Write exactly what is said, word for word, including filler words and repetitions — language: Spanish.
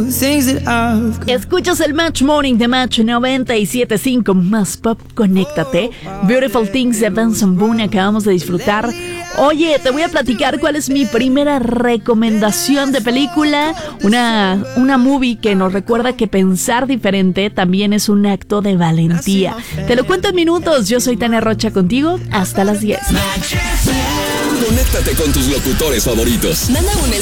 Escuchas el Match Morning de Match noventa y siete punto cinco más pop, conéctate. Beautiful Things de Benson Boone acabamos de disfrutar. Oye, te voy a platicar cuál es mi primera recomendación de película. Una, una movie que nos recuerda que pensar diferente también es un acto de valentía. Te lo cuento en minutos. Yo soy Tania Rocha contigo. Hasta las diez. Conéctate con tus locutores favoritos. Manda un